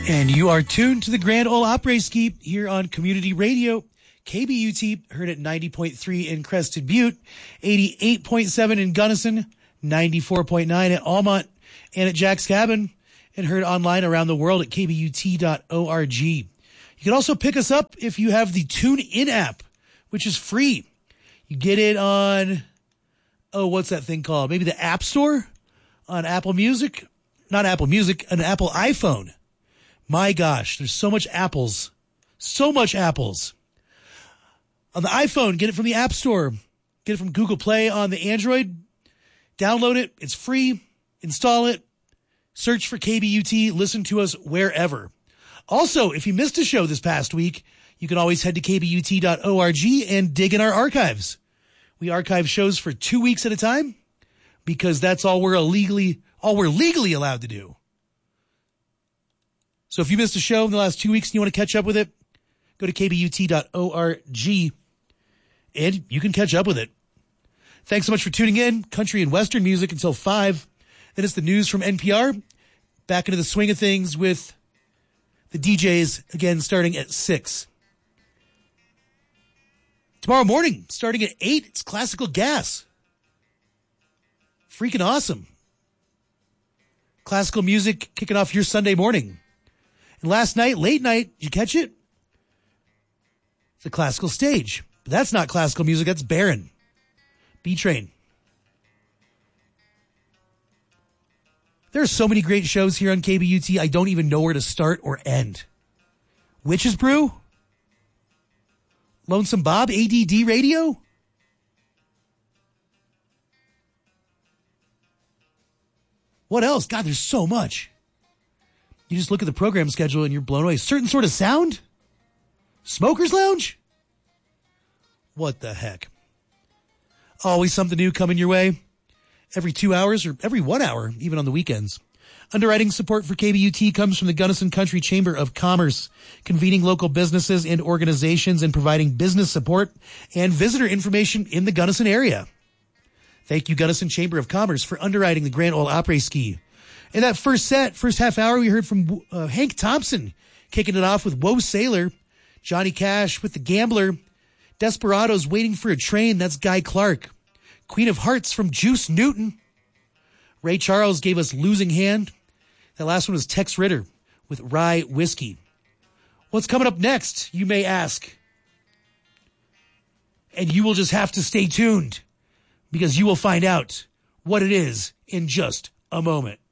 And you are tuned to the Grand Ole Opry Ski here on Community Radio. KBUT, heard at 90.3 in Crested Butte, 88.7 in Gunnison, 94.9 at Almont, and at Jack's Cabin, and heard online around the world at kbut.org. You can also pick us up if you have the TuneIn app, which is free. You get it on, what's that thing called? Maybe the App Store on Apple Music? Not Apple Music, an Apple iPhone. My gosh, there's so much apples. So much apples. On the iPhone, get it from the App Store. Get it from Google Play on the Android. Download it. It's free. Install it. Search for KBUT. Listen to us wherever. Also, if you missed a show this past week, you can always head to kbut.org and dig in our archives. We archive shows for 2 weeks at a time because that's all we're legally allowed to do. So if you missed a show in the last 2 weeks and you want to catch up with it, go to kbut.org and you can catch up with it. Thanks so much for tuning in. Country and Western music until 5. Then it's the news from NPR. Back into the swing of things with the DJs again starting at 6. Tomorrow morning, starting at 8, it's Classical Gas. Freaking awesome. Classical music kicking off your Sunday morning. And last night, late night, did you catch it? It's a classical stage. But that's not classical music, that's Baron. B-Train. There are so many great shows here on KBUT, I don't even know where to start or end. Witch's Brew? Lonesome Bob? ADD Radio? What else? God, there's so much. You just look at the program schedule and you're blown away. Certain Sort of Sound? Smoker's Lounge? What the heck? Always something new coming your way. Every 2 hours or every 1 hour, even on the weekends. Underwriting support for KBUT comes from the Gunnison Country Chamber of Commerce, convening local businesses and organizations and providing business support and visitor information in the Gunnison area. Thank you, Gunnison Chamber of Commerce, for underwriting the Grand Ole Opry Ski. In that first half hour, we heard from Hank Thompson kicking it off with Whoa Sailor, Johnny Cash with The Gambler, Desperados Waiting for a Train, that's Guy Clark, Queen of Hearts from Juice Newton, Ray Charles gave us Losing Hand. That last one was Tex Ritter with Rye Whiskey. What's coming up next, you may ask? And you will just have to stay tuned because you will find out what it is in just a moment.